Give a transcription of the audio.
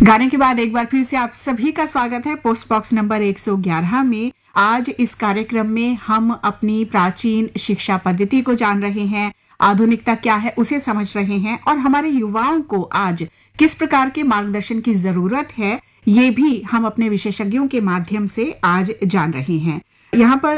गाने के बाद एक बार फिर से आप सभी का स्वागत है पोस्ट बॉक्स नंबर 111 में। आज इस कार्यक्रम में हम अपनी प्राचीन शिक्षा पद्धति को जान रहे हैं, आधुनिकता क्या है उसे समझ रहे हैं और हमारे युवाओं को आज किस प्रकार के मार्गदर्शन की जरूरत है ये भी हम अपने विशेषज्ञों के माध्यम से आज जान रहे हैं। यहाँ पर